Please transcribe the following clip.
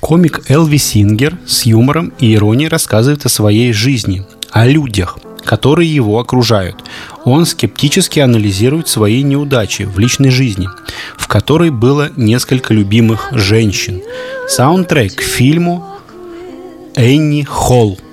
Комик Элви Сингер с юмором и иронией рассказывает о своей жизни, о людях, которые его окружают. Он скептически анализирует свои неудачи в личной жизни, в которой было несколько любимых женщин. Саундтрек к фильму Энни Холл.